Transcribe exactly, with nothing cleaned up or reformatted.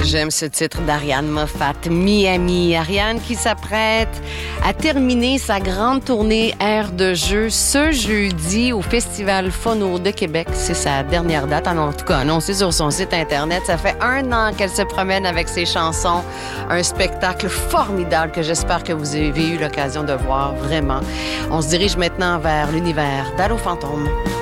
J'aime ce titre d'Ariane Moffat, Miami. Ariane qui s'apprête à terminer sa grande tournée Air de jeu ce jeudi au Festival Phono de Québec. C'est sa dernière date, en tout cas annoncée sur son site Internet. Ça fait un an qu'elle se promène avec ses chansons. Un spectacle formidable que j'espère que vous avez eu l'occasion de voir, vraiment. On se dirige maintenant vers l'univers d'Allô Fantôme.